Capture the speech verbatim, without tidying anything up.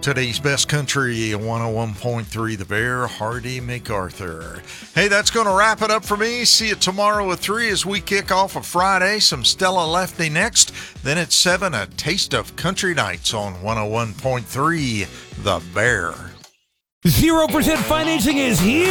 Today's best country, one oh one point three The Bear, Hardy MacArthur. Hey, that's going to wrap it up for me. See you tomorrow at three as we kick off a Friday. Some Stella Lefty next. Then at seven, a taste of country nights on one oh one point three The Bear. zero percent financing is here.